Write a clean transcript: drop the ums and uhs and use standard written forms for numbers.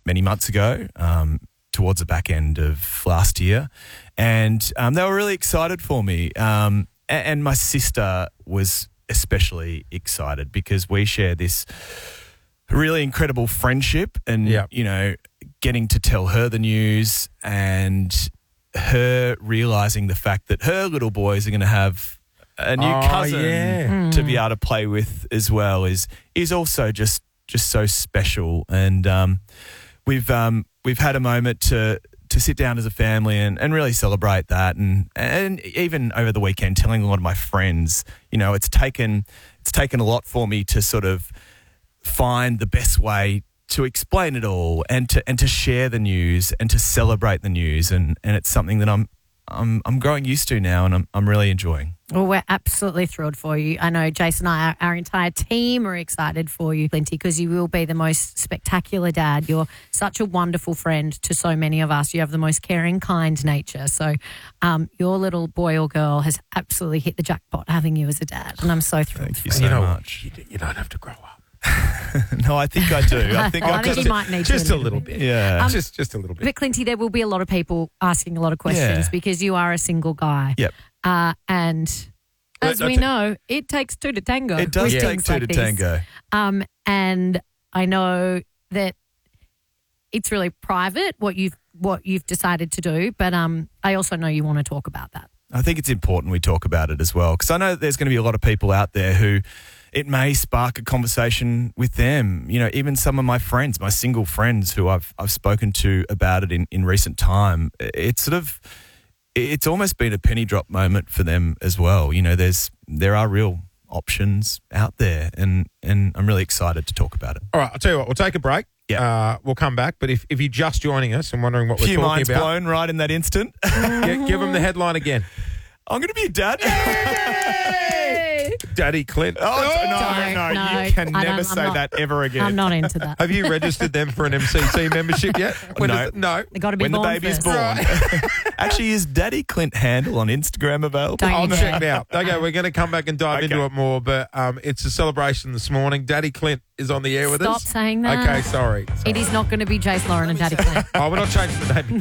many months ago, towards the back end of last year, and they were really excited for me. And my sister was especially excited because we share this really incredible friendship, and getting to tell her the news and her realising the fact that her little boys are going to have a new cousin to be able to play with as well is also just so special. And we've had a moment to sit down as a family and really celebrate that. And even over the weekend, telling a lot of my friends, it's taken a lot for me to sort of find the best way to explain it all and to share the news and to celebrate the news. And it's something that I'm growing used to now, and I'm really enjoying. Well, we're absolutely thrilled for you. I know Jason and our entire team are excited for you, Flinty, because you will be the most spectacular dad. You're such a wonderful friend to so many of us. You have the most caring, kind nature. So your little boy or girl has absolutely hit the jackpot having you as a dad, and I'm so thrilled. Thank you so much. You don't have to grow up. No, I think I do. I think you might need just a little bit. Yeah. Just a little bit. But Clinty, there will be a lot of people asking a lot of questions because you are a single guy. Yep. And as we know, it takes two to tango. It does take two to tango. And I know that it's really private what you've decided to do, but I also know you want to talk about that. I think it's important we talk about it as well, because I know that there's going to be a lot of people out there who it may spark a conversation with them. Even some of my friends, my single friends who I've spoken to about it in recent time, it's almost been a penny drop moment for them as well. There are real options out there, and I'm really excited to talk about it. All right, I'll tell you what, we'll take a break. Yeah. We'll come back, but if you're just joining us and wondering what we're talking talking minds about, blown right in that instant. Give them the headline again. I'm going to be a dad. Daddy Clint. No, you can never say that ever again. I'm not into that. Have you registered them for an MCC membership yet? No. They got to be when born the baby's first. born. Actually, is Daddy Clint handle on Instagram available? I'll check now. Okay, we're going to come back and dive into it more, but it's a celebration this morning. Daddy Clint is on the air with us. Stop saying that. Okay, sorry. It is not going to be Jace Lauren and Daddy Clint. We're not changing the name.